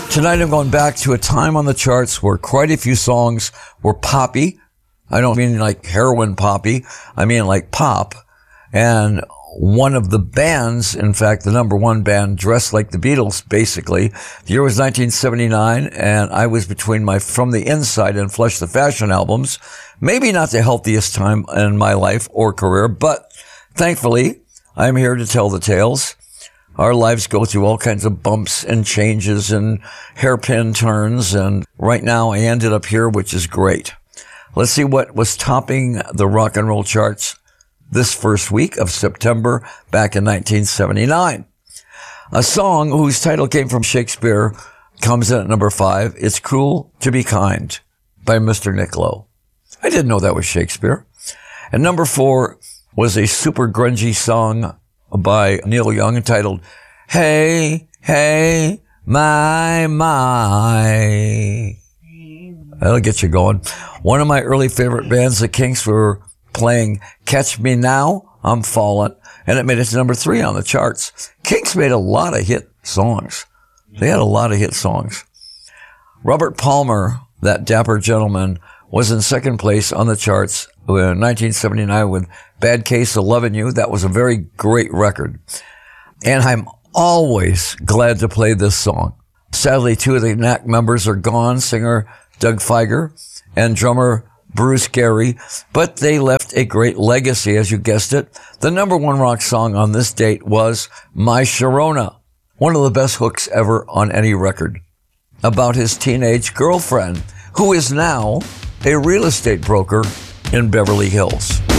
Tonight I'm going back to a time on the charts where quite a few songs were poppy. I don't mean like heroin poppy. I mean like pop. And one of the bands, in fact, the number one band, dressed like the Beatles, basically. The year was 1979, and I was between my From the Inside and Flush the Fashion albums. Maybe not the healthiest time in my life or career, but thankfully, I'm here to tell the tales. Our lives go through all kinds of bumps and changes and hairpin turns, and right now I ended up here, which is great. Let's see what was topping the rock and roll charts this first week of September back in 1979. A song whose title came from Shakespeare comes in at number 5. It's Cruel to Be Kind by Mr. Nick Lowe. I didn't know that was Shakespeare. And number 4 was a super grungy song by Neil Young entitled Hey, Hey, My, My. That'll get you going. One of my early favorite bands, the Kinks, were playing Catch Me Now, I'm Falling, and it made it to number 3 on the charts. Kinks made a lot of hit songs. They had a lot of hit songs. Robert Palmer, that dapper gentleman, was in second place on the charts in 1979 with Bad Case of Lovin' You. That was a very great record. And I'm always glad to play this song. Sadly, 2 of the Knack members are gone, singer Doug Fieger and drummer Bruce Gary, but they left a great legacy, as you guessed it. The number 1 rock song on this date was My Sharona, one of the best hooks ever on any record, about his teenage girlfriend, who is now a real estate broker in Beverly Hills.